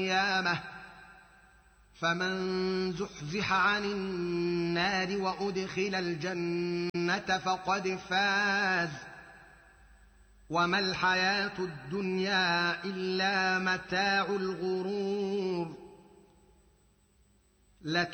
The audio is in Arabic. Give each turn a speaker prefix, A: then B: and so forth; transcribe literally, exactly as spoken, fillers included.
A: القيامة فمن زحزح عن النار وأدخل الجنة فقد فاز وما الحياة الدنيا إلا متاع الغرور.